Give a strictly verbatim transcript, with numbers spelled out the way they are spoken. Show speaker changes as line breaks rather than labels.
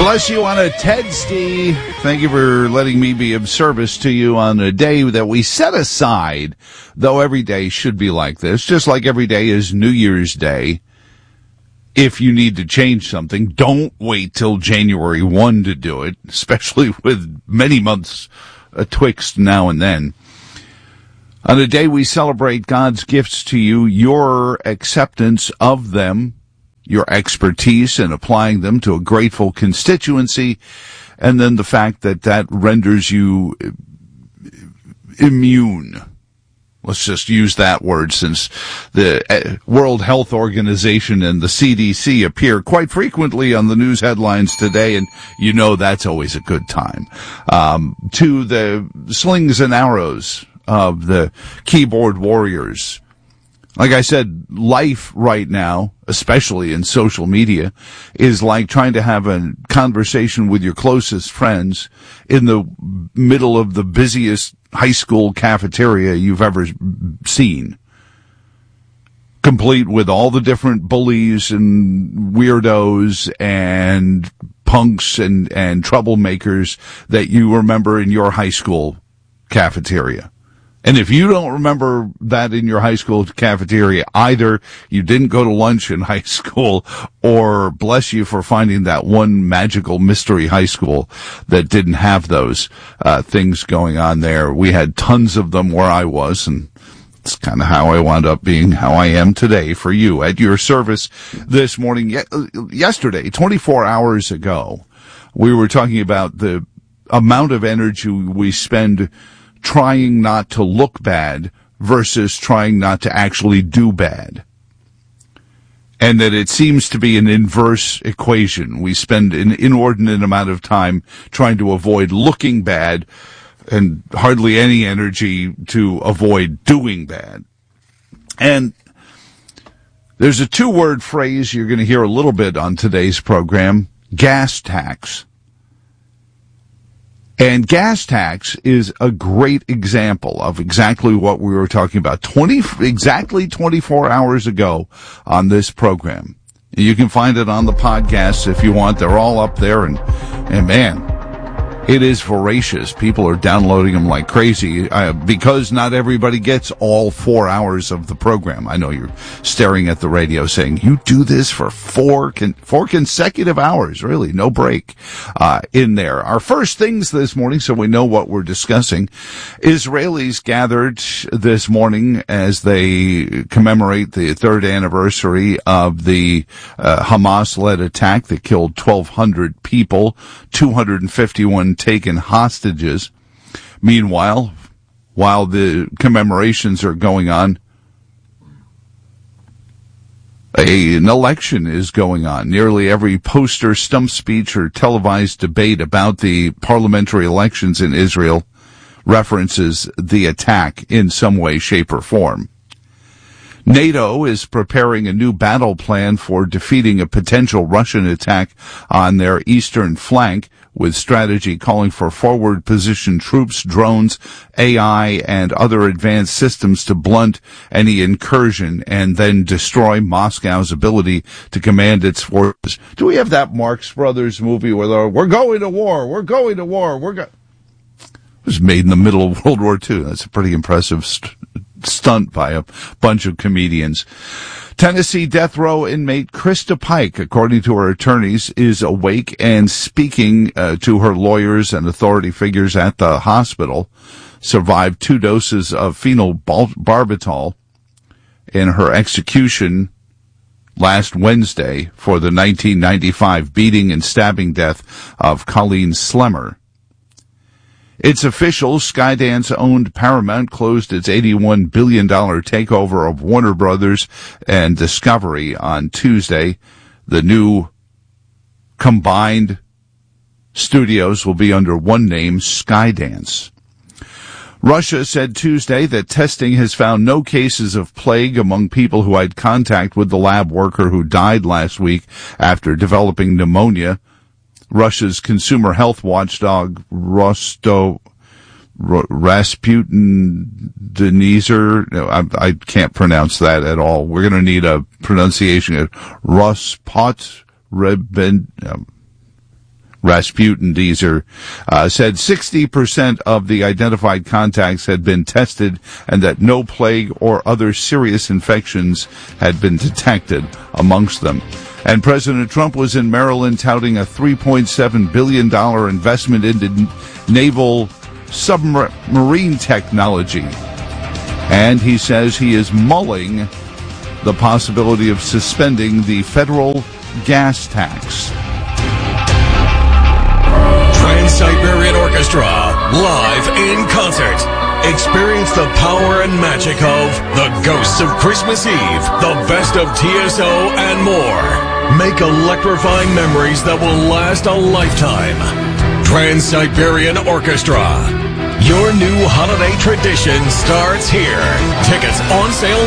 bless you on a Tedsday. Thank you for letting me be of service to you on a day that we set aside, though every day should be like this, just like every day is New Year's Day. If you need to change something, don't wait till January first to do it, especially with many months atwixt now and then. On a day we celebrate God's gifts to you, your acceptance of them, your expertise in applying them to a grateful constituency, and then the fact that that renders you immune. Let's just use that word, since the World Health Organization and the C D C appear quite frequently on the news headlines today, and you know that's always a good time. Um, to the slings and arrows of the keyboard warriors. Like I said, life right now, especially in social media, is like trying to have a conversation with your closest friends in the middle of the busiest high school cafeteria you've ever seen. Complete with all the different bullies and weirdos and punks and, and troublemakers that you remember in your high school cafeteria. And if you don't remember that in your high school cafeteria, either you didn't go to lunch in high school, or bless you for finding that one magical mystery high school that didn't have those uh, things going on there. We had tons of them where I was, and it's kind of how I wound up being how I am today for you at your service this morning. Ye- yesterday, twenty-four hours ago, we were talking about the amount of energy we spend trying not to look bad versus trying not to actually do bad. And that it seems to be an inverse equation. We spend an inordinate amount of time trying to avoid looking bad and hardly any energy to avoid doing bad. And there's a two-word phrase you're going to hear a little bit on today's program: gas tax. And gas tax is a great example of exactly what we were talking about twenty, exactly twenty-four hours ago on this program. You can find it on the podcast if you want. They're all up there, and, and man, it is voracious. People are downloading them like crazy uh, because not everybody gets all four hours of the program. I know you're staring at the radio saying, you do this for four con- four consecutive hours, really, no break uh, in there. Our first things this morning, so we know what we're discussing. Israelis gathered this morning as they commemorate the third anniversary of the uh, Hamas-led attack that killed twelve hundred people, two hundred fifty-one taken hostages. Meanwhile, while the commemorations are going on, a, an election is going on. Nearly every poster, stump speech, or televised debate about the parliamentary elections in Israel references the attack in some way, shape, or form. NATO is preparing a new battle plan for defeating a potential Russian attack on their eastern flank, with strategy calling for forward-positioned troops, drones, A I, and other advanced systems to blunt any incursion and then destroy Moscow's ability to command its forces. Do we have that Marx Brothers movie where they're, we're going to war, we're going to war, we're going... It was made in the middle of World War Two. That's a pretty impressive st- stunt by a bunch of comedians. Tennessee death row inmate Krista Pike, according to her attorneys, is awake and speaking uh, to her lawyers and authority figures at the hospital. Survived two doses of phenobarbital in her execution last Wednesday for the nineteen ninety-five beating and stabbing death of Colleen Slemmer. It's official. Skydance-owned Paramount closed its eighty-one billion dollars takeover of Warner Brothers and Discovery on Tuesday. The new combined studios will be under one name, Skydance. Russia said Tuesday that testing has found no cases of plague among people who had contact with the lab worker who died last week after developing pneumonia. Russia's consumer health watchdog Rosto Rasputin Denizer, no, I, I can't pronounce that at all. We're going to need a pronunciation of Rospot Reben, um, Rasputin. Deezer uh, said sixty percent of the identified contacts had been tested and that no plague or other serious infections had been detected amongst them. And President Trump was in Maryland touting a three point seven billion dollars investment into naval submarine technology. And he says he is mulling the possibility of suspending the federal gas tax.
Trans-Siberian Orchestra, live in concert. Experience the power and magic of The Ghosts of Christmas Eve, The Best of T S O, and more. Make electrifying memories that will last a lifetime. Trans-Siberian Orchestra. Your new holiday tradition starts here. Tickets on sale